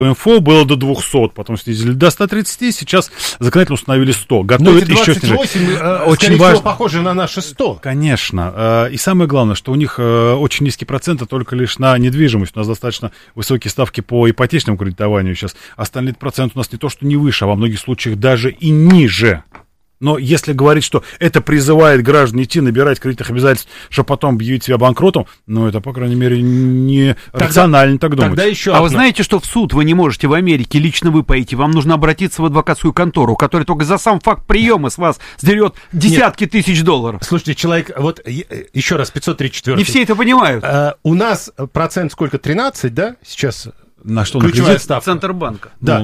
МФО было до 200, потом снизили до 130, сейчас законодательно установили 100. Готовят еще снижать. 28, очень важно. Похоже на наши 100. Конечно. И самое главное, что у них очень низкие проценты только лишь на недвижимость. У нас достаточно высокие ставки по ипотечному кредитованию сейчас. Остальные проценты у нас не то, что не выше, а во многих случаях даже и ниже. Но если говорить, что это призывает граждан идти набирать кредитных обязательств, чтобы потом объявить себя банкротом, ну, это, по крайней мере, не рационально так думать. Тогда еще вы знаете, что в суд вы не можете в Америке, лично вы поедете, вам нужно обратиться в адвокатскую контору, которая только за сам факт приема с вас сдерет десятки тысяч долларов. Слушайте, человек, вот еще раз, 534. Не все это понимают. У нас процент сколько, 13, да, сейчас? На что? Ключевая ставка. Центробанка. Да.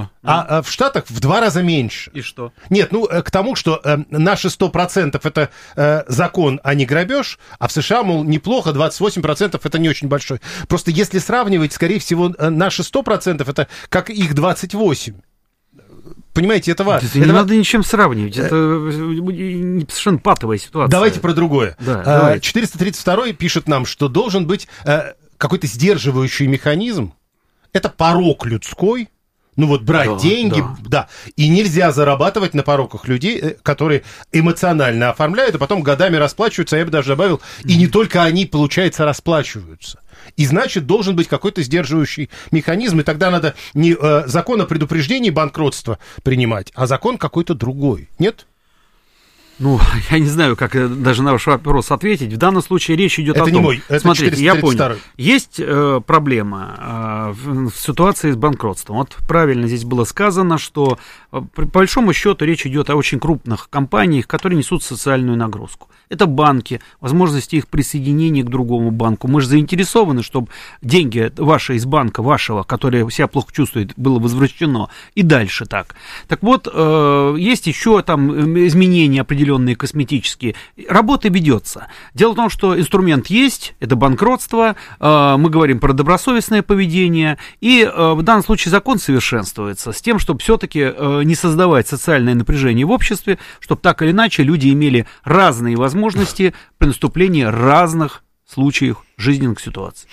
А в Штатах в 2 раза меньше. И что? Нет, к тому, что наши 100% это закон, а не грабеж, а в США, мол, неплохо, 28% это не очень большой. Просто если сравнивать, скорее всего, наши 100% это как их 28%. Понимаете, это важно. Не надо ничем сравнивать. Это совершенно патовая ситуация. Давайте про другое. Да, 432 пишет нам, что должен быть какой-то сдерживающий механизм. Это порок людской. Ну вот брать деньги, да. И нельзя зарабатывать на пороках людей, которые эмоционально оформляют, а потом годами расплачиваются, я бы даже добавил, и не только они, получается, расплачиваются. И значит, должен быть какой-то сдерживающий механизм, и тогда надо не закон о предупреждении банкротства принимать, а закон какой-то другой. Нет? Ну, я не знаю, как даже на ваш вопрос ответить. В данном случае речь идет о том... Это не мой, это смотрите, 432. Я понял. Есть проблема в ситуации с банкротством. Вот правильно здесь было сказано, что по большому счету речь идет о очень крупных компаниях, которые несут социальную нагрузку. Это банки, возможности их присоединения к другому банку. Мы же заинтересованы, чтобы деньги ваши из банка, вашего, который себя плохо чувствует, было возвращено. И дальше так. Так вот, есть еще там изменения определенные косметические. Работа ведется. Дело в том, что инструмент есть, это банкротство, мы говорим про добросовестное поведение, и в данном случае закон совершенствуется с тем, чтобы все-таки не создавать социальное напряжение в обществе, чтобы так или иначе люди имели разные возможности при наступлении разных случаев жизненных ситуаций.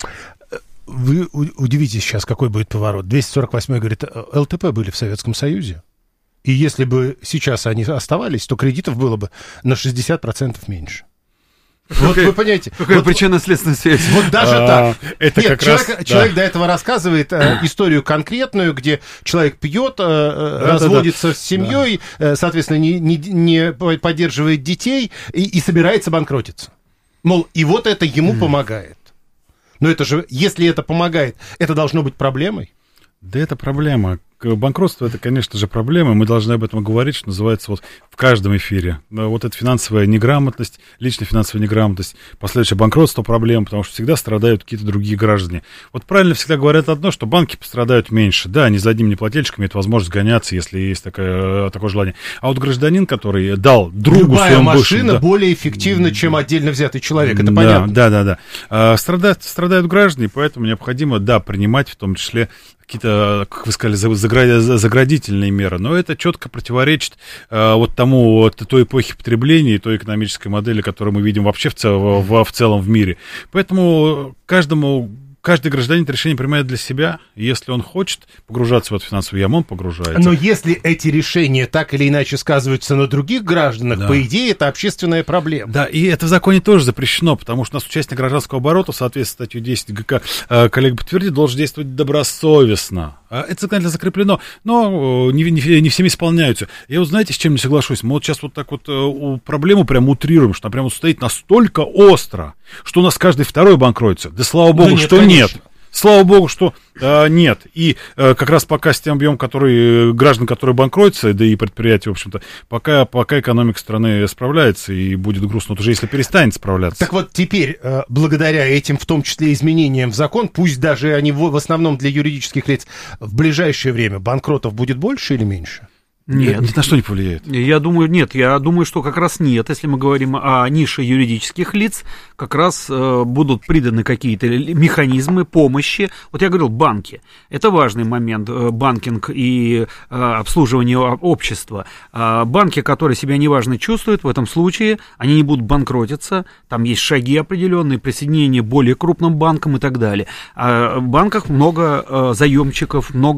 Вы удивитесь сейчас, какой будет поворот. 248-й говорит, ЛТП были в Советском Союзе, и если бы сейчас они оставались, то кредитов было бы на 60% меньше. Вот вы понимаете. Какая причинно-следственная связь? Вот даже так. Это нет, как человек до этого рассказывает историю конкретную, где человек пьет, разводится с семьей, соответственно, не поддерживает детей и собирается банкротиться. Мол, и вот это ему помогает. Но это же, если это помогает, это должно быть проблемой? Да это проблема. Банкротство — это, конечно же, проблема, мы должны об этом говорить, что называется, вот в каждом эфире. Вот эта финансовая неграмотность, личная финансовая неграмотность, последующее банкротство — проблема, потому что всегда страдают какие-то другие граждане. Вот правильно всегда говорят одно, что банки пострадают меньше. Да, они за одним неплательщиками, это возможность гоняться, если есть такое желание. А вот гражданин, который дал другу своему бывшему... машина более эффективна, чем отдельно взятый человек, это понятно. Да. Страдают граждане, поэтому необходимо, принимать в том числе какие-то, как вы сказали, заградительные меры, но это четко противоречит той эпохе потребления и той экономической модели, которую мы видим вообще в целом в мире. Поэтому каждый гражданин это решение принимает для себя. Если он хочет погружаться в эту финансовую яму, он погружается. Но если эти решения так или иначе сказываются на других гражданах, по идее, это общественная проблема. Да, и это в законе тоже запрещено, потому что у нас участник гражданского оборота, в соответствии с статьей 10 ГК, коллега подтвердит, должен действовать добросовестно. Это законодательно закреплено, но не всеми исполняются. Я вот знаете, с чем не соглашусь? Мы вот сейчас вот так вот проблему прям утрируем, что она прям вот стоит настолько остро, что у нас каждый второй банкротится. Да слава богу, что нет. Слава богу, что нет. И как раз пока с тем объемом граждан, которые банкротятся, да и предприятия, в общем-то, пока экономика страны справляется, и будет грустно, вот уже если перестанет справляться. Так вот теперь, благодаря этим, в том числе изменениям в закон, пусть даже они в основном для юридических лиц, в ближайшее время банкротов будет больше или меньше? Нет. Ни на что не повлияет. Я думаю, что как раз нет. Если мы говорим о нише юридических лиц, как раз будут приданы какие-то механизмы помощи. Вот я говорил, банки. Это важный момент, банкинг и обслуживание общества. Банки, которые себя неважно чувствуют, в этом случае они не будут банкротиться. Там есть шаги определенные, присоединение более крупным банкам и так далее. А в банках много заемщиков, много